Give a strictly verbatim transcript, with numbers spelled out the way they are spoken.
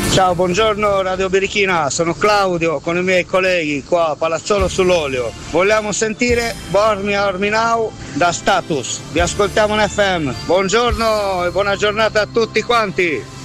Ciao, buongiorno Radio Birichina, sono Claudio con i miei colleghi qua a Palazzolo sull'Olio. Vogliamo sentire Born Me Army Now da Status. Vi ascoltiamo in F M. Buongiorno e buona giornata a tutti quanti.